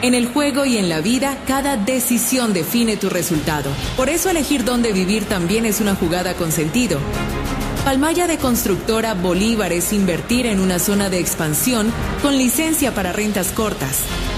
En el juego y en la vida, cada decisión define tu resultado. Por eso elegir dónde vivir también es una jugada con sentido. Palmaya de Constructora Bolívar es invertir en una zona de expansión con licencia para rentas cortas.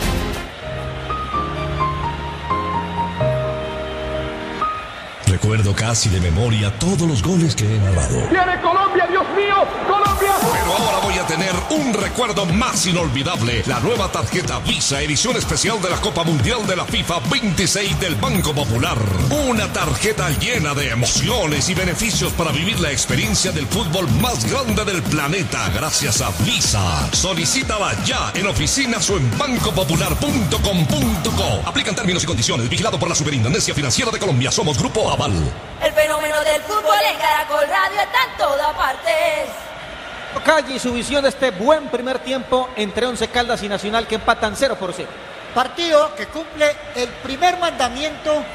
Recuerdo casi de memoria todos los goles que he narrado. ¡Viene Colombia, Dios mío! ¡Colombia! Pero ahora voy a tener un recuerdo más inolvidable. La nueva tarjeta Visa, edición especial de la Copa Mundial de la FIFA 26 del Banco Popular. Una tarjeta llena de emociones y beneficios para vivir la experiencia del fútbol más grande del planeta gracias a Visa. Solicítala ya en oficinas o en bancopopular.com.co. Aplican términos y condiciones. Vigilado por la Superintendencia Financiera de Colombia. Somos Grupo Aval. El fenómeno del fútbol en Caracol Radio está en todas partes. Calle y su visión de este buen primer tiempo entre Once Caldas y Nacional que empatan 0-0. Partido que cumple el primer mandamiento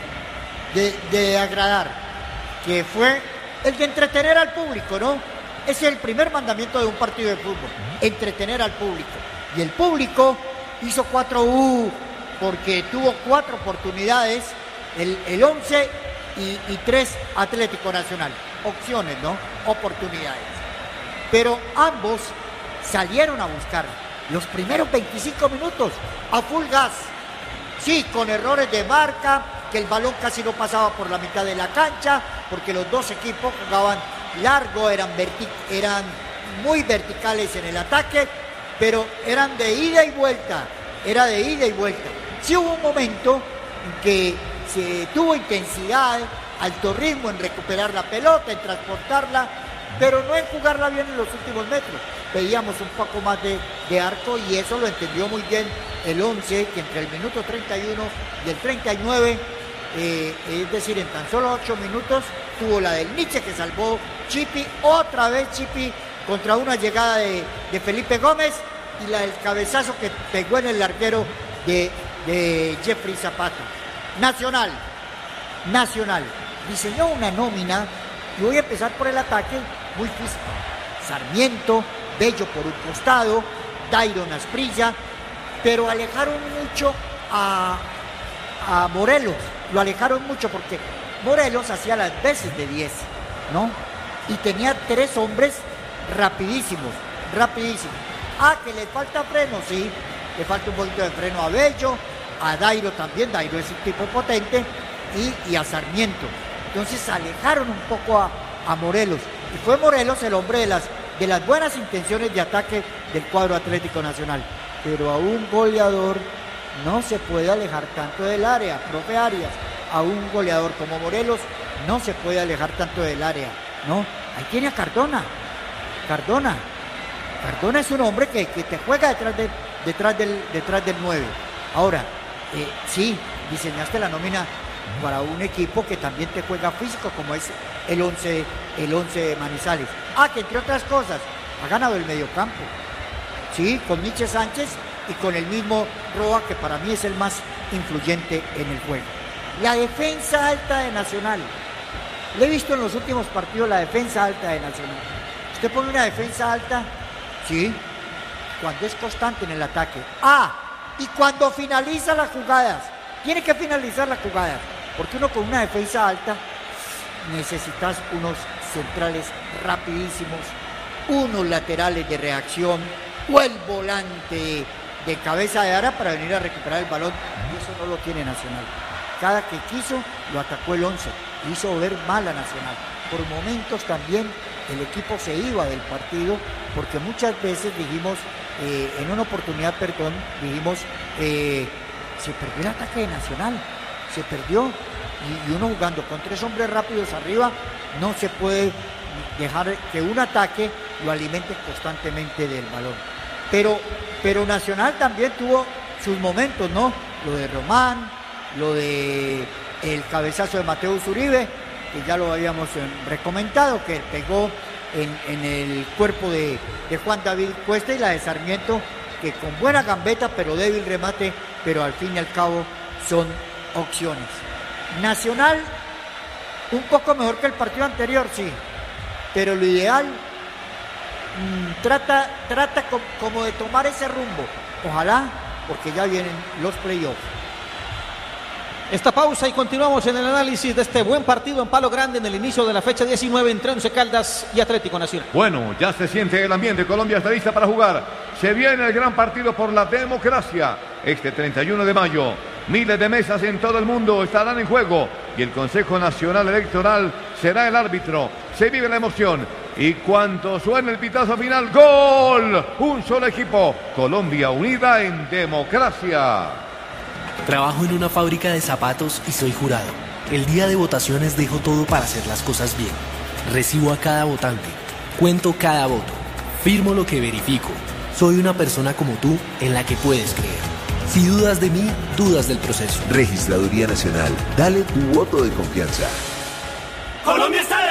de agradar, que fue el de entretener al público, ¿no? Ese es el primer mandamiento de un partido de fútbol, entretener al público. Y el público hizo 4 porque tuvo 4 oportunidades, el 11 y 3 Atlético Nacional. Opciones, ¿no? Oportunidades. Pero ambos salieron a buscar los primeros 25 minutos a full gas. Sí, con errores de marca, que el balón casi no pasaba por la mitad de la cancha, porque los dos equipos jugaban largo, eran muy verticales en el ataque, pero eran de ida y vuelta. Era de ida y vuelta. Sí hubo un momento en que se tuvo intensidad, alto ritmo en recuperar la pelota, en transportarla, pero no en jugarla bien en los últimos metros. Pedíamos un poco más de arco y eso lo entendió muy bien el 11, que entre el minuto 31 y el 39, es decir, en tan solo 8 minutos, tuvo la del Nietzsche que salvó Chipi, otra vez Chipi contra una llegada de Felipe Gómez y la del cabezazo que pegó en el larguero de Jeffrey Zapata. Nacional diseñó una nómina, y voy a empezar por el ataque, muy físico. Sarmiento, Bello por un costado, Dairon Asprilla, pero alejaron mucho a Morelos, lo alejaron mucho porque Morelos hacía las veces de 10, ¿no? Y tenía 3 hombres rapidísimos. Que le falta freno, sí, le falta un poquito de freno a Bello, a Dairo también, Dairo es un tipo potente, y a Sarmiento. Entonces alejaron un poco a Morelos, y fue Morelos el hombre de las buenas intenciones de ataque del cuadro Atlético Nacional. Pero a un goleador no se puede alejar tanto del área, profe Arias. A un goleador como Morelos no se puede alejar tanto del área, ¿no? Ahí tiene a Cardona es un hombre que te juega detrás del 9. Ahora, sí, diseñaste la nómina para un equipo que también te juega físico, como es el 11 de Manizales. Que entre otras cosas, ha ganado el mediocampo. Sí, con Nietzsche Sánchez y con el mismo Roa, que para mí es el más influyente en el juego. La defensa alta de Nacional. Le he visto en los últimos partidos la defensa alta de Nacional. Usted pone una defensa alta, sí, cuando es constante en el ataque. Y cuando finaliza las jugadas. Tiene que finalizar las jugadas. Porque uno con una defensa alta necesitas unos centrales rapidísimos, unos laterales de reacción o el volante de cabeza de área para venir a recuperar el balón. Y eso no lo tiene Nacional. Cada que quiso lo atacó el 11, hizo ver mal a Nacional. Por momentos también el equipo se iba del partido, porque muchas veces dijimos, en una oportunidad, dijimos, se perdió el ataque de Nacional, se perdió, y uno jugando con 3 hombres rápidos arriba, no se puede dejar que un ataque lo alimente constantemente del balón. Pero Nacional también tuvo sus momentos, ¿no? Lo de Román, lo de el cabezazo de Mateo Uribe, que ya lo habíamos recomendado, que pegó en el cuerpo de Juan David Cuesta, y la de Sarmiento, que con buena gambeta, pero débil remate, pero al fin y al cabo son opciones. Nacional, un poco mejor que el partido anterior, sí, pero lo ideal, trata como de tomar ese rumbo. Ojalá porque ya vienen los playoffs. Esta pausa y continuamos en el análisis de este buen partido en Palo Grande en el inicio de la fecha 19 entre Once Caldas y Atlético Nacional. Bueno, ya se siente el ambiente. Colombia está lista para jugar. Se viene el gran partido por la democracia. Este 31 de mayo, miles de mesas en todo el mundo estarán en juego y el Consejo Nacional Electoral será el árbitro. Se vive la emoción y cuando suene el pitazo final, ¡gol! Un solo equipo. Colombia unida en democracia. Trabajo en una fábrica de zapatos y soy jurado. El día de votaciones dejo todo para hacer las cosas bien. Recibo a cada votante. Cuento cada voto. Firmo lo que verifico. Soy una persona como tú en la que puedes creer. Si dudas de mí, dudas del proceso. Registraduría Nacional. Dale tu voto de confianza.